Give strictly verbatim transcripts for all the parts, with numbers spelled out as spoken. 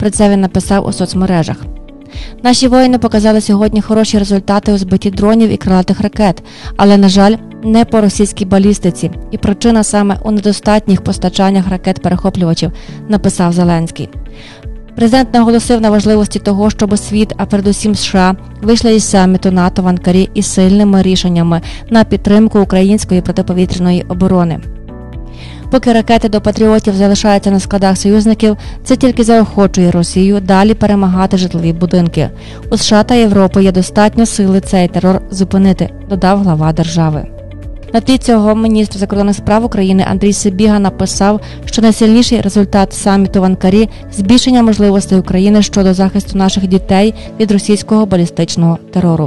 Про це він написав у соцмережах. Наші воїни показали сьогодні хороші результати у збитті дронів і крилатих ракет, але, на жаль, не по російській балістиці, і причина саме у недостатніх постачаннях ракет-перехоплювачів, написав Зеленський. Президент наголосив на важливості того, щоб світ, а передусім США, вийшли із саміту НАТО в Анкарі із сильними рішеннями на підтримку української протиповітряної оборони. Поки ракети до патріотів залишаються на складах союзників, це тільки заохочує Росію далі перемагати житлові будинки. У США та Європи є достатньо сили цей терор зупинити, додав глава держави. На тлі цього міністр закордонних справ України Андрій Сибіга написав, що найсильніший результат саміту в Анкарі – збільшення можливостей України щодо захисту наших дітей від російського балістичного терору.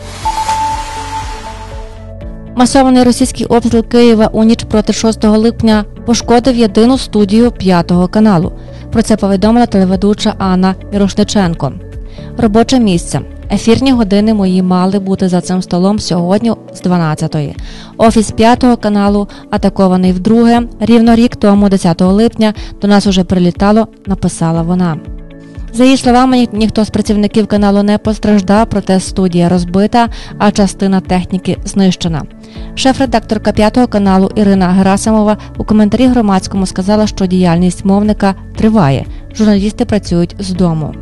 Масований російський обстріл Києва у ніч проти шостого липня пошкодив єдину студію п'ятого каналу. Про це повідомила телеведуча Анна Мірошниченко. Робоче місце. Ефірні години мої мали бути за цим столом сьогодні з дванадцятої. Офіс п'ятого каналу атакований вдруге. Рівно рік тому, десятого липня, до нас уже прилітало, написала вона. За її словами, ні, ніхто з працівників каналу не постраждав, проте студія розбита, а частина техніки знищена. Шеф-редакторка п'ятого каналу Ірина Герасимова у коментарі громадському сказала, що діяльність мовника триває. Журналісти працюють з дому.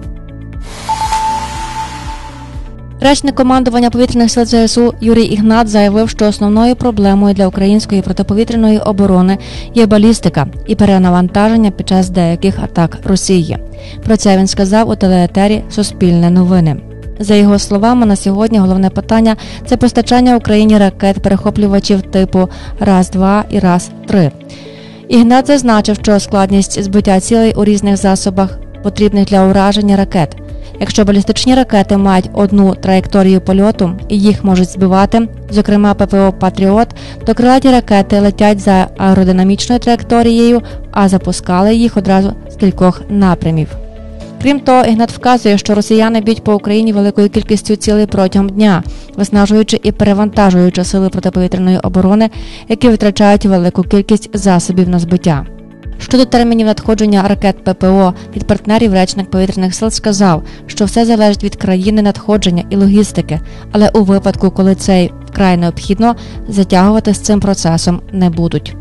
Речник командування повітряних сил ЗСУ Юрій Ігнат заявив, що основною проблемою для української протиповітряної оборони є балістика і перенавантаження під час деяких атак Росії. Про це він сказав у телеетері «Суспільне новини». За його словами, на сьогодні головне питання – це постачання Україні ракет-перехоплювачів типу раз два і раз три. Ігнат зазначив, що складність збиття цілей у різних засобах, потрібних для ураження ракет. Якщо балістичні ракети мають одну траєкторію польоту і їх можуть збивати, зокрема ППО «Патріот», то крилаті ракети летять за аеродинамічною траєкторією, а запускали їх одразу з кількох напрямів. Крім того, Ігнат вказує, що росіяни б'ють по Україні великою кількістю цілей протягом дня, виснажуючи і перевантажуючи сили протиповітряної оборони, які витрачають велику кількість засобів на збиття. Щодо термінів надходження ракет ППО від партнерів, речник повітряних сил сказав, що все залежить від країни надходження і логістики, але у випадку, коли це вкрай необхідно, затягувати з цим процесом не будуть.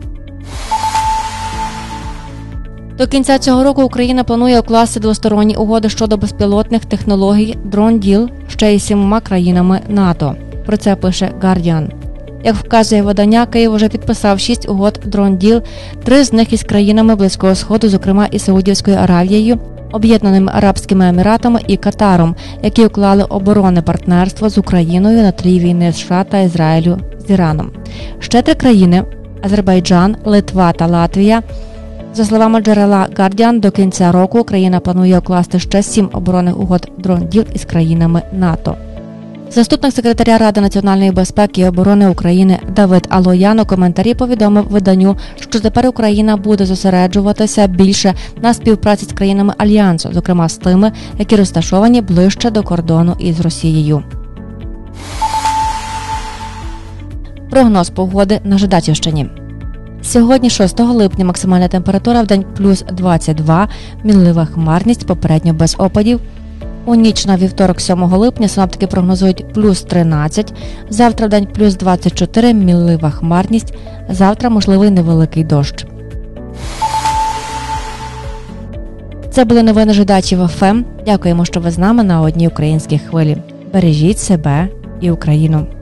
До кінця цього року Україна планує укласти двосторонні угоди щодо безпілотних технологій «Дрон-діл» ще із сімома країнами НАТО. Про це пише Guardian. Як вказує видання, Київ уже підписав шість угод «Дрон-діл», три з них із країнами Близького Сходу, зокрема із Саудівською Аравією, Об'єднаними Арабськими Еміратами і Катаром, які уклали оборонне партнерство з Україною на тлі війни США та Ізраїлю з Іраном. Ще три країни – Азербайджан, Литва та Латвія. За словами джерела Guardian, до кінця року Україна планує укласти ще сім оборонних угод «Дрон-діл» із країнами НАТО. Заступник секретаря Ради національної безпеки і оборони України Давид Алоян у коментарі повідомив виданню, що тепер Україна буде зосереджуватися більше на співпраці з країнами Альянсу, зокрема з тими, які розташовані ближче до кордону із Росією. Прогноз погоди на Жидачівщині. Сьогодні, шостого липня, максимальна температура в день плюс двадцять два, мінлива хмарність, попередньо без опадів. У ніч на вівторок, сьомого липня, синоптики прогнозують плюс тринадцять, завтра в день плюс двадцять чотири, мінлива хмарність, завтра можливий невеликий дощ. Це були новини Жидачів еф ем. Дякуємо, що ви з нами на одній українській хвилі. Бережіть себе і Україну.